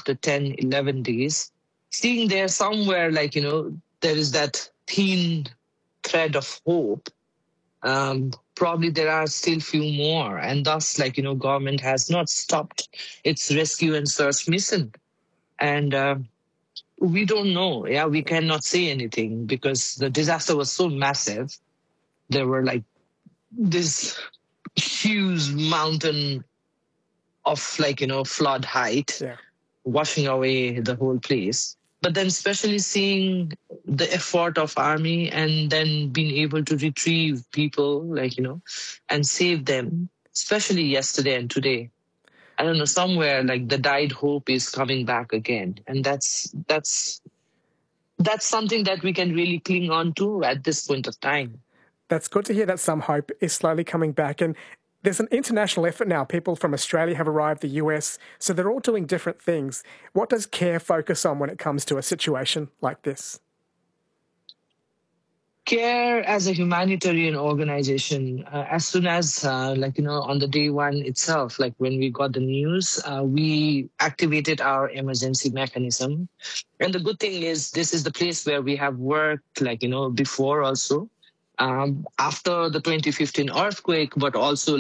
after 10, 11 days, seeing there somewhere there is that thin thread of hope. Probably there are still few more, and thus government has not stopped its rescue and search mission. And we don't know. Yeah, we cannot say anything because the disaster was so massive. There were this huge mountain of flood height, washing away the whole place. But then especially seeing the effort of army and then being able to retrieve people, and save them, especially yesterday and today. I don't know, somewhere the died hope is coming back again. And that's something that we can really cling on to at this point of time. That's good to hear that some hope is slowly coming back. And there's an international effort now. People from Australia have arrived, the US, so they're all doing different things. What does CARE focus on when it comes to a situation like this? CARE as a humanitarian organization, as soon as, on the day one itself, when we got the news, we activated our emergency mechanism. And the good thing is this is the place where we have worked, before also. After the 2015 earthquake, but also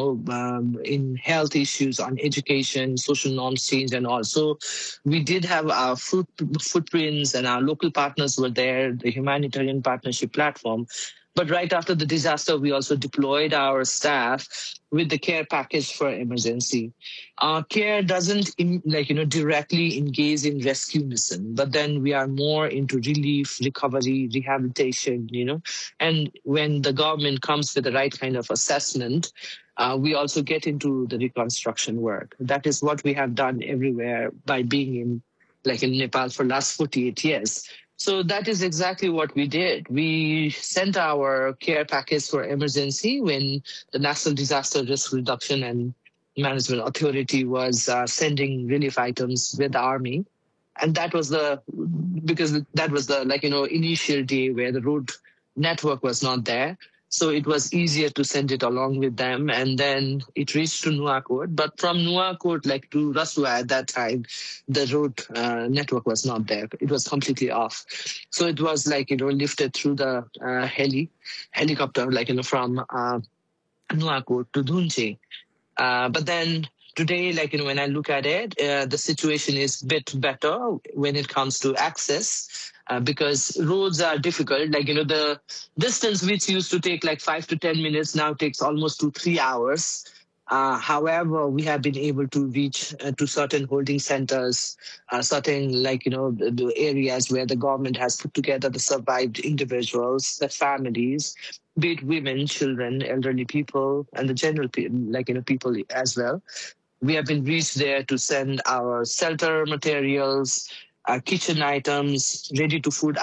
in health issues, on education, social norms change, and also we did have our footprints, and our local partners were there, the humanitarian partnership platform. But right after the disaster, we also deployed our staff with the care package for emergency. CARE doesn't directly engage in rescue mission, but then we are more into relief, recovery, rehabilitation, and when the government comes with the right kind of assessment, we also get into the reconstruction work. That is what we have done everywhere by being in Nepal for last 48 years. So that is exactly what we did. We sent our care package for emergency when the National Disaster Risk Reduction and Management Authority was sending relief items with the army. And that was because that was the initial day where the road network was not there. So it was easier to send it along with them. And then it reached to Nuwakot. But from Nuwakot, to Rasua at that time, the road network was not there. It was completely off. So it was lifted through the helicopter, from Nuwakot to Dhunche. But then today, when I look at it, the situation is a bit better when it comes to access. Because roads are difficult. The distance which used to take 5 to 10 minutes now takes almost 2 3 hours. However, we have been able to reach to certain holding centers, certain the areas where the government has put together the survived individuals, the families, be it women, children, elderly people, and the general people as well. We have been reached there to send our shelter materials, kitchen items, ready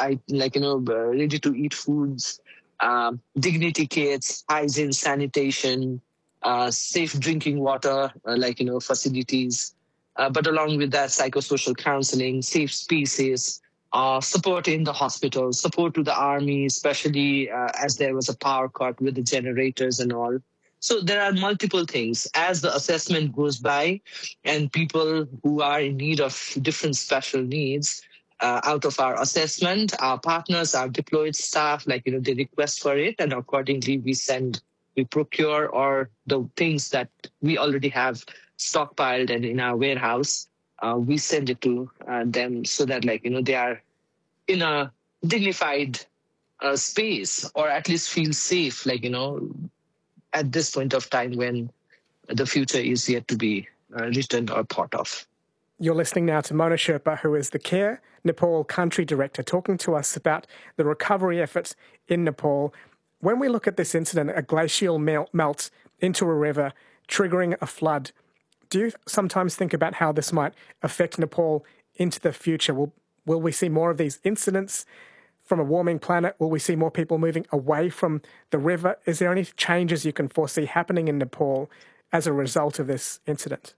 to eat foods, dignity kits, hygiene, sanitation, safe drinking water, facilities. But along with that, psychosocial counseling, safe spaces, support in the hospital, support to the army, especially as there was a power cut with the generators and all. So there are multiple things. As the assessment goes by and people who are in need of different special needs, out of our assessment, our partners, our deployed staff, they request for it, and accordingly we procure or the things that we already have stockpiled and in our warehouse, we send it to them so that they are in a dignified space, or at least feel safe, at this point of time when the future is yet to be written or thought of. You're listening now to Mona Sherpa, who is the CARE Nepal Country Director, talking to us about the recovery efforts in Nepal. When we look at this incident, a glacial melts into a river, triggering a flood. Do you sometimes think about how this might affect Nepal into the future? Will we see more of these incidents from a warming planet? Will we see more people moving away from the river? Is there any changes you can foresee happening in Nepal as a result of this incident?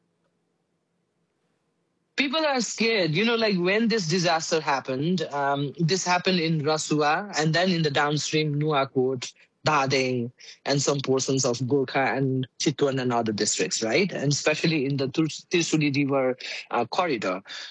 People are scared. When this disaster happened, this happened in Rasua and then in the downstream Nuwakot, Dhadeng, and some portions of Gorkha and Chitwan and other districts, right? And especially in the Tirsuli River corridor.